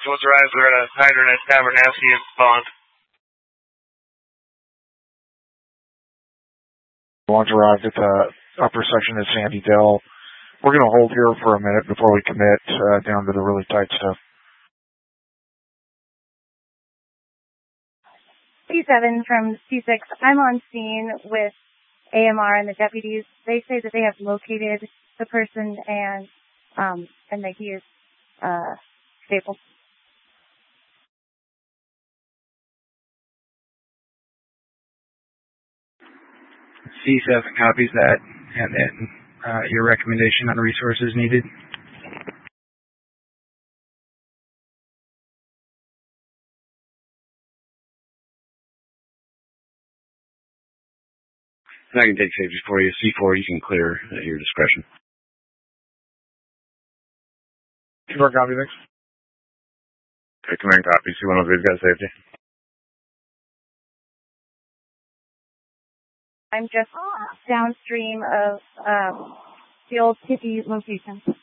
was arrived at a hydrant at Tabernacki and Bond. Launch arrived at the upper section of Sandy Dell. We're going to hold here for a minute before we commit down to the really tight stuff. C7 from C6. I'm on scene with AMR and the deputies. They say that they have located the person and that he is stable. C7 copies that, and then your recommendation on resources needed. I can take safety for you. C4, you can clear at your discretion. C4 copy, thanks. Okay, command copy. C103's got safety. I'm just downstream of the old Tippy location.